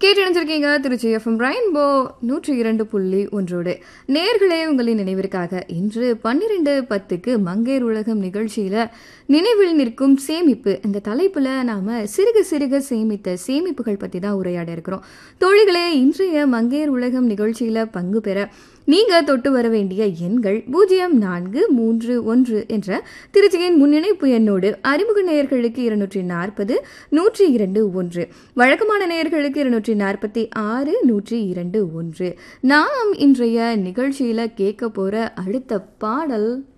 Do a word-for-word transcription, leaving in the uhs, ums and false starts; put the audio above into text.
கேட்டணிஞ்சிருக்கீங்க Trichy FM rainbow நூற்றி இரண்டு புள்ளி ஒன்றோடு. நேர்களே, உங்களின் நினைவிற்காக இன்று பன்னிரெண்டு பத்துக்கு மங்கையர் உலகம் நிகழ்ச்சியில நினைவில் நிற்கும் சேமிப்பு இந்த தலைப்புல நாம சிறுக சிறுக சேமித்த சேமிப்புகள் பத்தி தான் உரையாட இருக்கிறோம். தோழிகளே, இன்றைய மங்கையர் உலகம் நிகழ்ச்சியில பங்கு பெற நீங்க தொட்டு வர வேண்டிய எண்கள் பூஜ்ஜியம் நான்கு மூன்று ஒன்று என்ற திருச்சியின் முன்னிணைப்பு எண்ணோடு அறிமுக நேயர்களுக்கு இருநூற்றி நாற்பது நூற்றி இரண்டு ஒன்று, வழக்கமான நேயர்களுக்கு இருநூற்றி நாற்பத்தி ஆறு நூற்றி இரண்டு ஒன்று. நாம் இன்றைய நிகழ்ச்சியில கேட்க போற அடுத்த பாடல்